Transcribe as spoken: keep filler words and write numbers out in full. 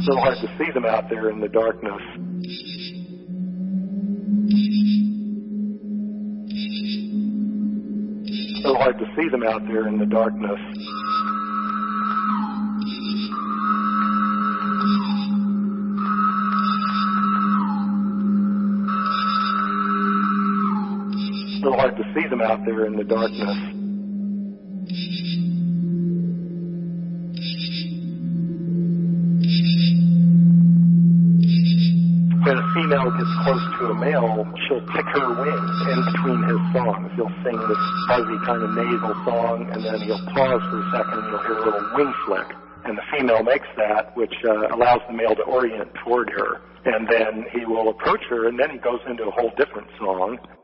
It's a little hard to see them out there in the darkness. It's a little hard to see them out there in the darkness. It's a little hard to see them out there in the darkness. When a female gets close to a male, she'll pick her wings in between his songs. He'll sing this fuzzy kind of nasal song, and then he'll pause for a second, and you'll hear a little wing flick. And the female makes that, which uh, allows the male to orient toward her. And then he will approach her, and then he goes into a whole different song.